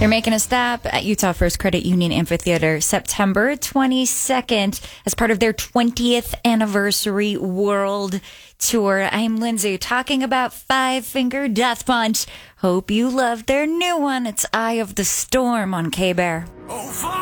They're making a stop at Utah First Credit Union Amphitheater September 22nd as part of their 20th anniversary world tour. I'm Lindsay talking about Five Finger Death Punch. Hope you love their new one. It's Eye of the Storm on K-Bear.